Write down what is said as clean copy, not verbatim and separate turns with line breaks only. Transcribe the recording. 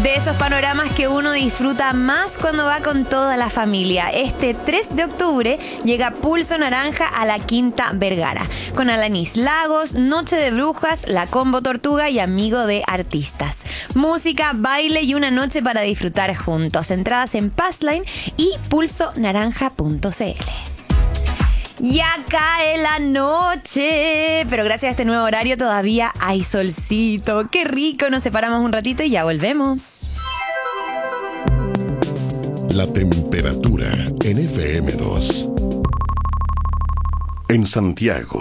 De esos panoramas que uno disfruta más cuando va con toda la familia. Este 3 de octubre llega Pulso Naranja a la Quinta Vergara, con Alanis Lagos, Noche de Brujas, La Combo Tortuga y Amigo de Artistas. Música, baile y una noche para disfrutar juntos. Entradas en Passline y pulsonaranja.cl. Ya cae la noche, pero gracias a este nuevo horario todavía hay solcito. ¡Qué rico! Nos separamos un ratito y ya volvemos.
La temperatura en FM2. En Santiago